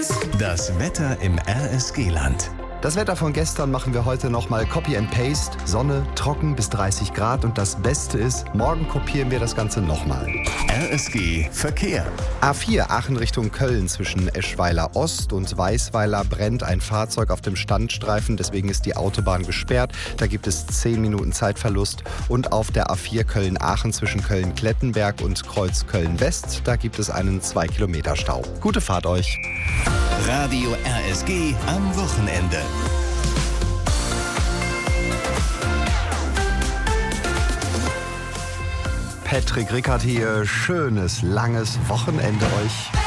Das Wetter im RSG-Land. Das Wetter von gestern machen wir heute nochmal Copy and Paste. Sonne, trocken bis 30 Grad und das Beste ist, morgen kopieren wir das Ganze nochmal. RSG Verkehr. A4 Aachen Richtung Köln zwischen Eschweiler Ost und Weißweiler brennt ein Fahrzeug auf dem Standstreifen, deswegen ist die Autobahn gesperrt. Da gibt es 10 Minuten Zeitverlust. Und auf der A4 Köln-Aachen zwischen Köln-Klettenberg und Kreuz Köln-West, da gibt es einen 2 Kilometer Stau. Gute Fahrt euch! Radio RSG am Wochenende. Patrick Rickard hier. Schönes, langes Wochenende euch.